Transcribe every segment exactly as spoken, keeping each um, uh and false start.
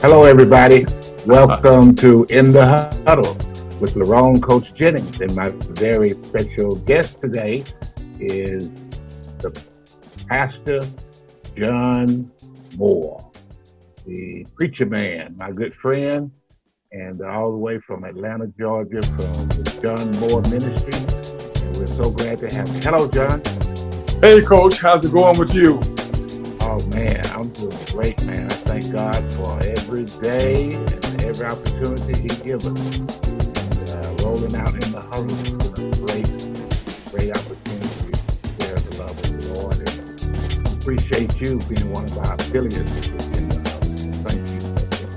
Hello, everybody. Welcome to In the Huddle with Lerone Coach Jennings. And my very special guest today is the Pastor John Moore, the preacher man, my good friend, and all the way from Atlanta, Georgia, from the John Moore Ministry. And we're so glad to have you. Hello, John. Hey, Coach. How's it going with you? Oh, man, I'm doing great, man. I thank God for every day and every opportunity he gives us. And, uh, rolling out in the huddle is a great, great opportunity to share the love of the Lord. And I appreciate you being one of our affiliates in the huddle. Thank you for taking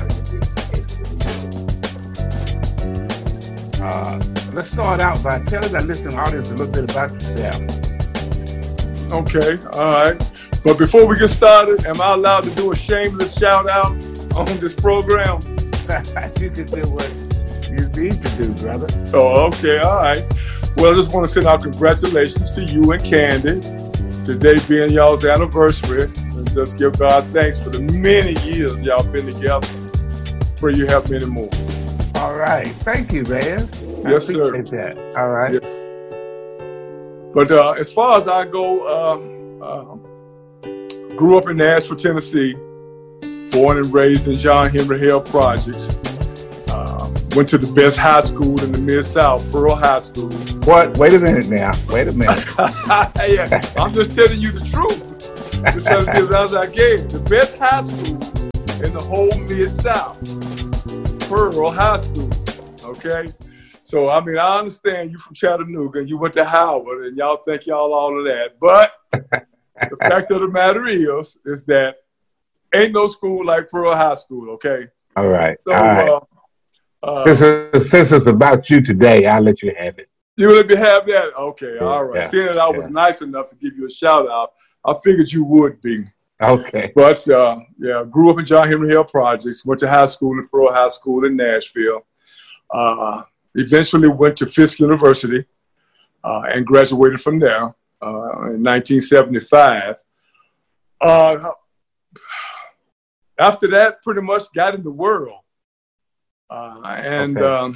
time out of your day. Uh, let's start out by telling our listening audience a little bit about yourself. Okay, all right. But before we get started, am I allowed to do a shameless shout out on this program? You can do what you need to do, brother. Oh, okay, all right. Well, I just want to send out congratulations to you and Candy. Today being y'all's anniversary. And just give God thanks for the many years y'all been together. Pray you have many more. All right. Thank you, man. Yes, I appreciate sir. that. All right. Yes. But uh, as far as I go, um, uh, grew up in Nashville, Tennessee, born and raised in John Henry Hale Projects. Uh, went to the best high school in the Mid-South, Pearl High School. What? Wait a minute now. Wait a minute. Yeah, I'm just telling you the truth. Just telling you as I gave. The best high school in the whole Mid-South, Pearl High School, okay? So, I mean, I understand you from Chattanooga and you went to Howard and y'all think y'all all of that, but the fact of the matter is, is that ain't no school like Pearl High School, okay? All right. So, all right. Uh, uh, since, it's, since it's about you today, I'll let you have it. You let me have that? Okay, Yeah, all right. yeah, Seeing that I was yeah. nice enough to give you a shout out, I figured you would be. Okay. But, uh, yeah, grew up in John Henry Hale Projects, went to high school at Pearl High School in Nashville. Uh, eventually went to Fisk University uh, and graduated from there. Uh, in nineteen seventy-five. Uh, after that, pretty much got in the world. Uh, and Okay. um,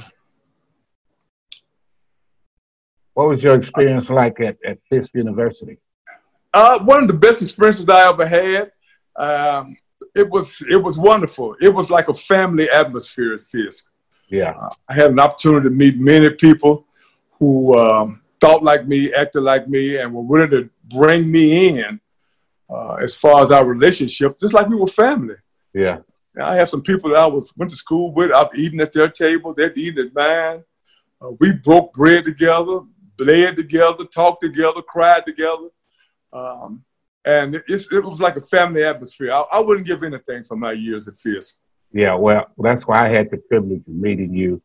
What was your experience like at, at Fisk University? uh, one of the best experiences I ever had. Um, it was it was wonderful. It was like a family atmosphere at Fisk. Yeah. Uh, I had an opportunity to meet many people who um, thought like me, acted like me, and were willing to bring me in uh, as far as our relationship, just like we were family. Yeah. And I had some people that I was went to school with. I've eaten at their table. They've eaten at mine. Uh, we broke bread together, bled together, talked together, cried together. Um, and it, it's, it was like a family atmosphere. I, I wouldn't give anything for my years at Fisk. Yeah, well, that's why I had the privilege of meeting you.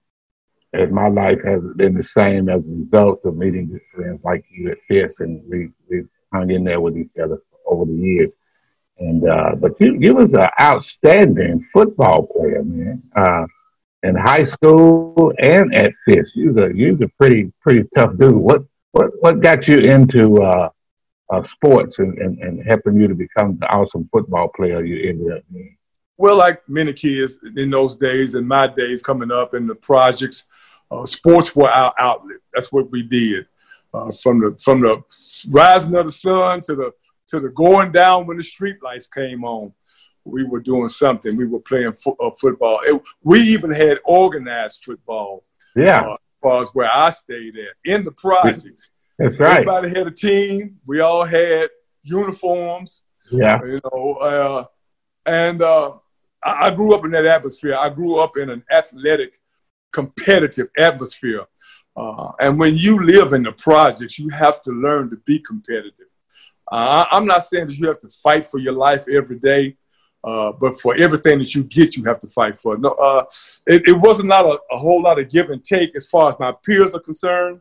And my life hasn't been the same as a result of meeting good friends like you at Fisk, and we we hung in there with each other over the years. And uh, but you you was an outstanding football player, man. Uh, in high school and at Fisk, you was a you was a pretty pretty tough dude. What what what got you into uh, uh, sports and, and, and helping you to become the awesome football player you ended up being? Well, like many kids in those days, in my days coming up in the projects, uh, sports were our outlet. That's what we did. Uh, from the from the rising of the sun to the to the going down when the street lights came on, we were doing something. We were playing fo- uh, football. It, we even had organized football. Yeah, uh, as far as where I stayed at in the projects. That's right. Everybody had a team. We all had uniforms. Yeah, you know, uh, and. Uh, I grew up in that atmosphere. I grew up in an athletic, competitive atmosphere. Uh, and when you live in the projects, you have to learn to be competitive. Uh, I'm not saying that you have to fight for your life every day, uh, but for everything that you get, you have to fight for. No, uh, it, it wasn't not a, a whole lot of give and take as far as my peers are concerned.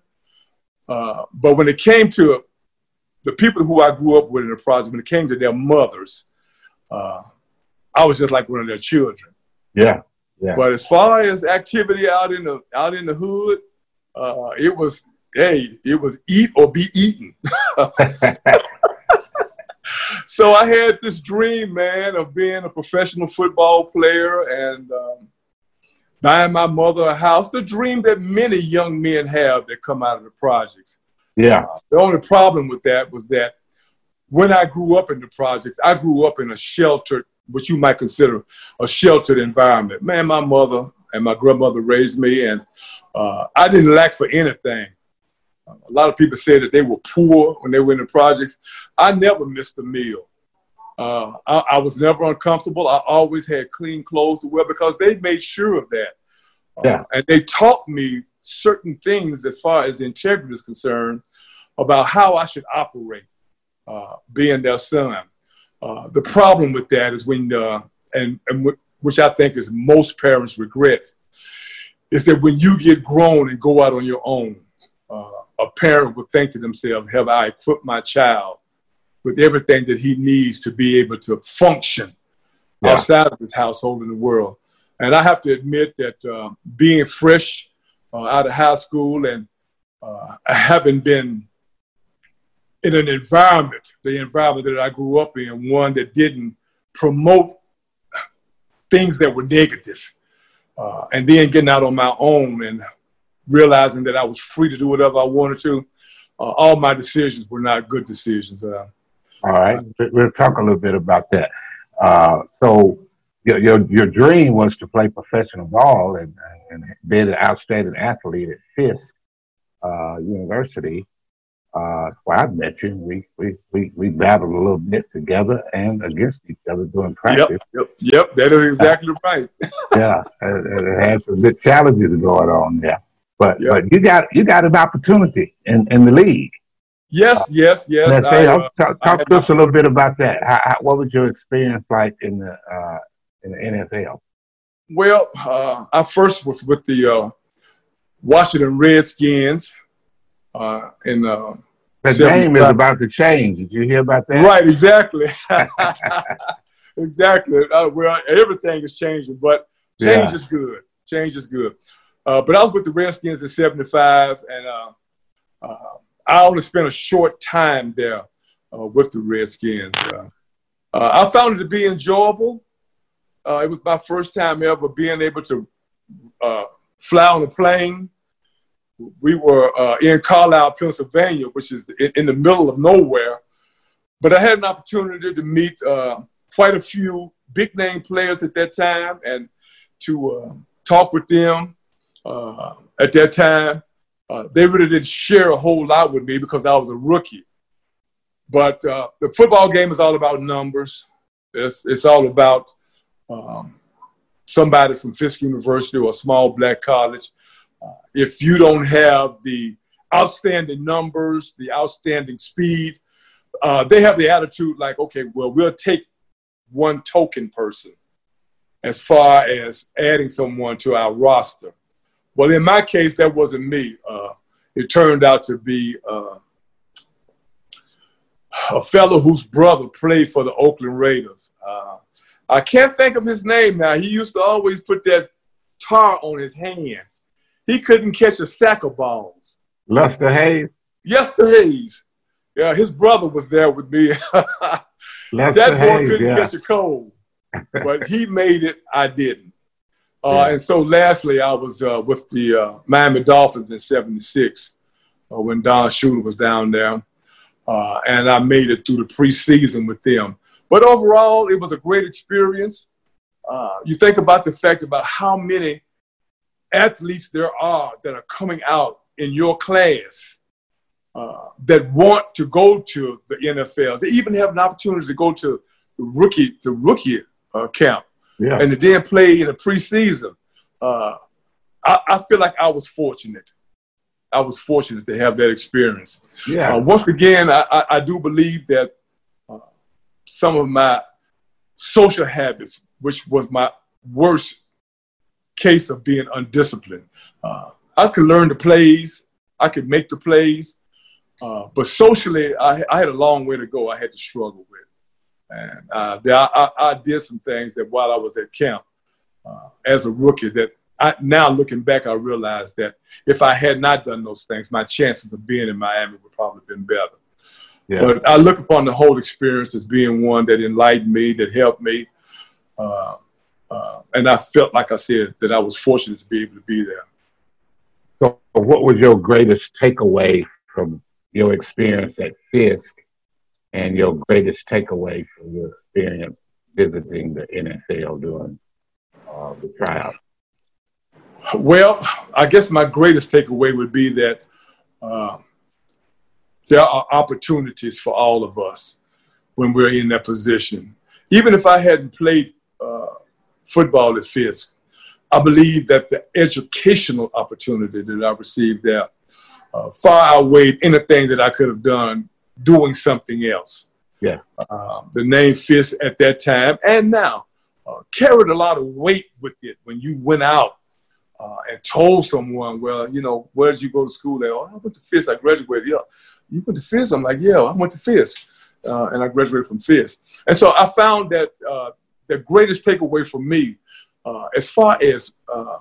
Uh, but when it came to the people who I grew up with in the project, when it came to their mothers, uh, I was just like one of their children. Yeah, yeah. But as far as activity out in the out in the hood, uh, it was hey, it was eat or be eaten. So I had this dream, man, of being a professional football player and um, buying my mother a house. The dream that many young men have that come out of the projects. Yeah. Uh, the only problem with that was that when I grew up in the projects, I grew up in a sheltered, what you might consider a sheltered environment. Man, my mother and my grandmother raised me, and uh, I didn't lack for anything. Uh, a lot of people said that they were poor when they were in the projects. I never missed a meal. Uh, I, I was never uncomfortable. I always had clean clothes to wear because they made sure of that. Uh, yeah. And they taught me certain things as far as integrity is concerned about how I should operate, uh, being their son. Uh, the problem with that is when, uh, and, and w- which I think is most parents regret, is that when you get grown and go out on your own, uh, a parent would think to themselves, have I equipped my child with everything that he needs to be able to function yeah. outside of his household in the world? And I have to admit that uh, being fresh uh, out of high school and uh, having been in an environment, the environment that I grew up in, one that didn't promote things that were negative, uh, and then getting out on my own and realizing that I was free to do whatever I wanted to, uh, all my decisions were not good decisions. Uh, all right, uh, we'll talk a little bit about that. Uh, so your, your your dream was to play professional ball and, and be an outstanding athlete at Fisk uh, University. Uh, well, I met you. We, we we we battled a little bit together and against each other during practice. Yep, yep, yep. That is exactly uh, right. yeah, it, it had some good challenges going on there. But yep. but you got you got an opportunity in, in the league. Yes, uh, yes, yes. I, uh, talk talk to us a little bit about that. How, how, what was your experience like in the uh, in the N F L? Well, uh, I first was with the uh, Washington Redskins. Uh, in uh, the game is about to change. Did you hear about that? Right, exactly, exactly. Uh, well, everything is changing, but change yeah. is good. Change is good. Uh, but I was with the Redskins in seventy-five, and uh, uh, I only spent a short time there uh, with the Redskins. Uh, uh, I found it to be enjoyable. Uh, it was my first time ever being able to uh, fly on a plane. We were uh, in Carlisle, Pennsylvania, which is in, in the middle of nowhere. But I had an opportunity to meet uh, quite a few big-name players at that time and to uh, talk with them uh, at that time. Uh, they really didn't share a whole lot with me because I was a rookie. But uh, the football game is all about numbers. It's, it's all about um, somebody from Fisk University or a small black college. Uh, if you don't have the outstanding numbers, the outstanding speed, uh, they have the attitude like, okay, well, we'll take one token person as far as adding someone to our roster. Well, in my case, that wasn't me. Uh, it turned out to be uh, a fellow whose brother played for the Oakland Raiders. Uh, I can't think of his name now. He used to always put that tar on his hands. He couldn't catch a sack of balls. Lester Hayes? Lester Hayes. Yeah, his brother was there with me. that Lester boy Hayes, couldn't yeah. catch a cold, but he made it. I didn't. Uh, yeah. And so lastly, I was uh, with the uh, Miami Dolphins in seventy-six uh, when Don Shula was down there. Uh, and I made it through the preseason with them. But overall, it was a great experience. Uh, you think about the fact about how many athletes there are that are coming out in your class uh, that want to go to the N F L. They even have an opportunity to go to the rookie to rookie uh, camp yeah. and to then play in the preseason. Uh, I, I feel like I was fortunate. I was fortunate to have that experience. Yeah. Uh, once again, I, I, I do believe that uh, some of my social habits, which was my worst case of being undisciplined. Uh, I could learn the plays. I could make the plays. Uh, but socially, I, I had a long way to go. I had to struggle with. And uh, I, I, I did some things that while I was at camp uh, as a rookie that I, now looking back, I realized that if I had not done those things, my chances of being in Miami would probably have been better. Yeah. But I look upon the whole experience as being one that enlightened me, that helped me. Uh, uh, and I felt, like I said, that I was fortunate to be able to be there. So what was your greatest takeaway from your experience at Fisk and your greatest takeaway from your experience visiting the N F L during uh, the tryout? Well, I guess my greatest takeaway would be that uh, there are opportunities for all of us when we're in that position. Even if I hadn't played uh, football at Fisk, I believe that the educational opportunity that I received there uh, far outweighed anything that I could have done doing something else. Yeah. Uh, the name Fisk at that time and now uh, carried a lot of weight with it when you went out uh, and told someone, well, you know, where did you go to school at? Oh, I went to Fisk. I graduated. Yeah. You went to Fisk? I'm like, yeah, I went to Fisk. Uh, and I graduated from Fisk. And so I found that uh, the greatest takeaway for me, uh, as far as uh,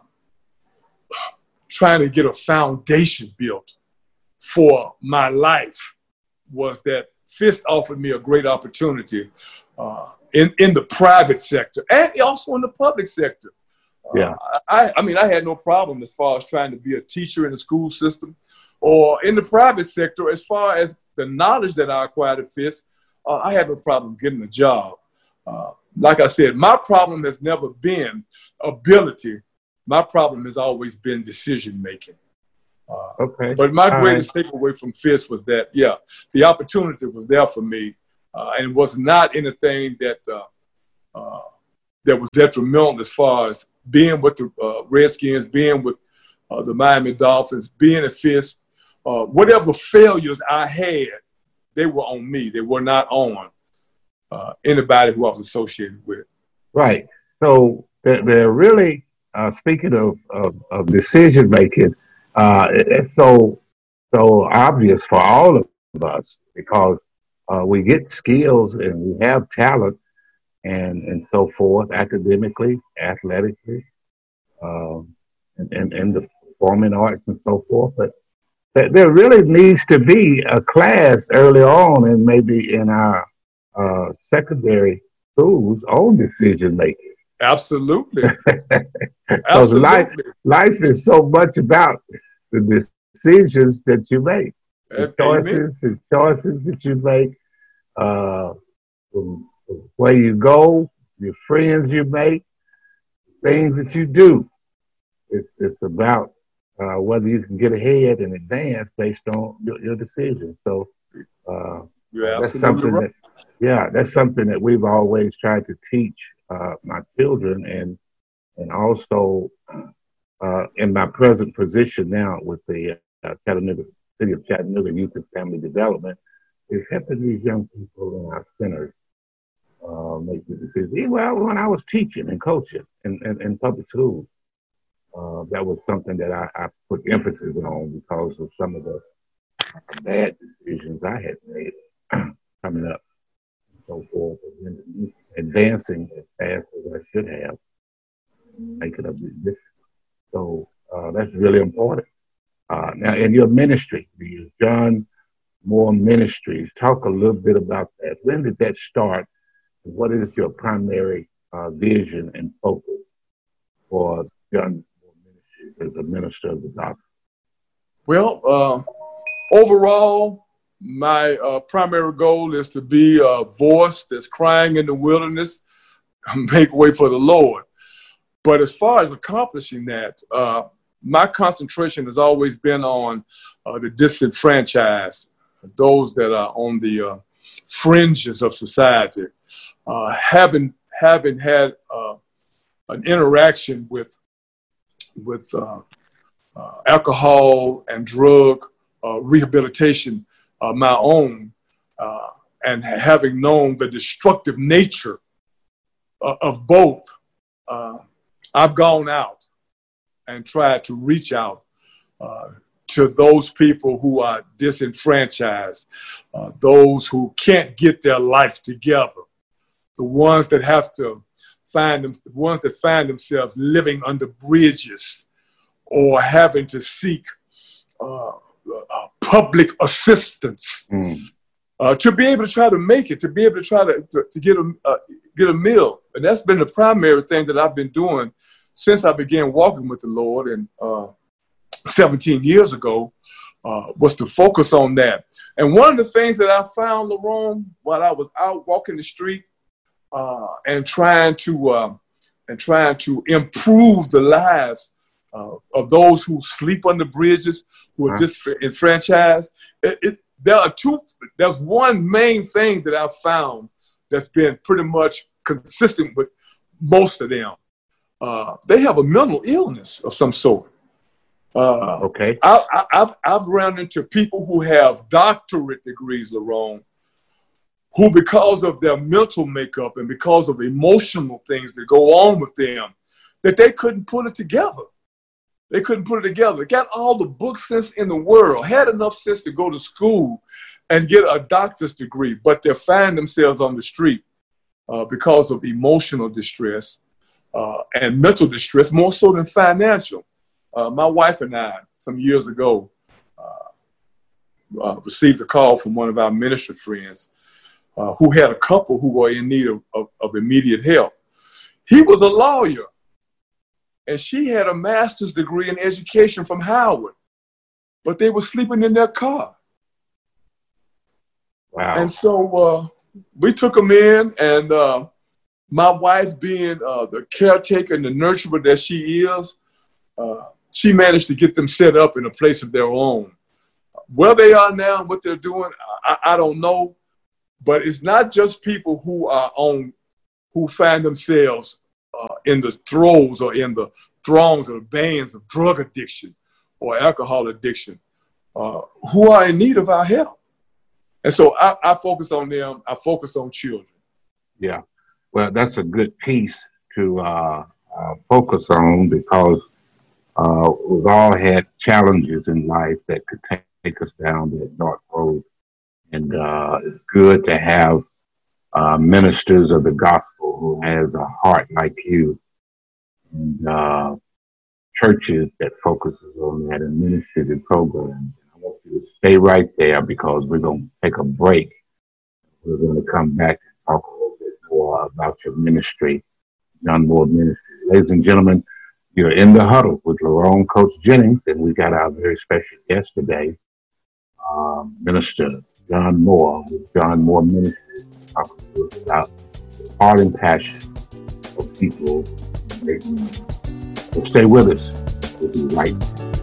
trying to get a foundation built for my life, was that Fisk offered me a great opportunity uh, in, in the private sector and also in the public sector. Yeah. Uh, I, I mean, I had no problem as far as trying to be a teacher in the school system or in the private sector. As far as the knowledge that I acquired at Fisk, uh, I had no problem getting a job. Uh, like I said, my problem has never been ability. My problem has always been decision making. Uh, okay. But my All greatest right. takeaway from Fisk was that, yeah, the opportunity was there for me, uh, and it was not anything that uh, uh, that was detrimental as far as being with the uh, Redskins, being with uh, the Miami Dolphins, being at Fisk. Uh, whatever failures I had, they were on me. They were not on uh, anybody who I was associated with. Right. So they're, they're really, uh, speaking of, of, of decision making, uh, it, it's so, so obvious for all of us because uh, we get skills and we have talent and, and so forth, academically, athletically, um, and, and, and the performing arts and so forth. But there really needs to be a class early on and maybe in our uh, secondary schools on decision making. Absolutely. Because Absolutely. life, life is so much about the decisions that you make, the choices, the choices that you make, uh, where you go, your friends you make, things that you do. It's, it's about Uh, whether you can get ahead and advance based on your, your decisions. So uh, that's something right. that, yeah, that's something that we've always tried to teach uh, my children, and and also uh, in my present position now with the uh, Chattanooga City of Chattanooga Youth and Family Development is helping these young people in our centers uh, make the decisions. Well, when I was teaching and coaching in, in, in public schools. Uh, that was something that I, I put emphasis on because of some of the bad decisions I had made coming up and so forth, and advancing as fast as I should have, making a big difference. So uh, that's really important. Uh, now, in your ministry, you've done more ministries. Talk a little bit about that. When did that start? What is your primary uh, vision and focus for young as a minister of the gospel? Well, uh, overall, my uh, primary goal is to be a voice that's crying in the wilderness, make way for the Lord. But as far as accomplishing that, uh, my concentration has always been on uh, the disenfranchised, those that are on the uh, fringes of society. Uh, having, having had uh, an interaction with with uh, uh, alcohol and drug uh, rehabilitation of my own, uh, and having known the destructive nature uh, of both, uh, I've gone out and tried to reach out uh, to those people who are disenfranchised, uh, those who can't get their life together, the ones that have to find them, the ones that find themselves living under bridges or having to seek uh, uh, public assistance mm. uh, to be able to try to make it, to be able to try to, to, to get a uh, get a meal. And that's been the primary thing that I've been doing since I began walking with the Lord and uh, seventeen years ago, uh, was to focus on that. And one of the things that I found, Lerone, while I was out walking the street uh, and trying to uh, and trying to improve the lives uh, of those who sleep under bridges, who are disenfranchised, it, it, there are two. There's one main thing that I've found that's been pretty much consistent with most of them. Uh, they have a mental illness of some sort. Uh, okay. I, I, I've I've run into people who have doctorate degrees, Lerone, who because of their mental makeup and because of emotional things that go on with them, that they couldn't put it together. They couldn't put it together. They got all the book sense in the world, had enough sense to go to school and get a doctor's degree, but they find themselves on the street uh, because of emotional distress uh, and mental distress, more so than financial. Uh, my wife and I, some years ago, uh, uh, received a call from one of our ministry friends uh, who had a couple who were in need of, of, of immediate help. He was a lawyer, and she had a master's degree in education from Howard, but they were sleeping in their car. Wow. And so uh, we took them in, and uh, my wife, being uh, the caretaker and the nurturer that she is, uh, she managed to get them set up in a place of their own. Where they are now, what they're doing, I, I don't know. But it's not just people who are on, who find themselves uh, in the throes or in the throngs or the bands of drug addiction or alcohol addiction, uh, who are in need of our help. And so I, I focus on them. I focus on children. Yeah. Well, that's a good piece to uh, uh, focus on, because uh, we've all had challenges in life that could take, take us down that dark road. And uh, it's good to have uh, ministers of the gospel who has a heart like you, and uh, churches that focuses on that, and ministries and programs. I want you to stay right there, because we're going to take a break. We're going to come back and talk a little bit more about your ministry, John Moore Ministry. Ladies and gentlemen, you're in the huddle with Lerone Coach Jennings, and we got our very special guest today, uh, Minister John Moore with John Moore Ministries, talking to us about the heart and passion of people. So stay with us. We'll be right back.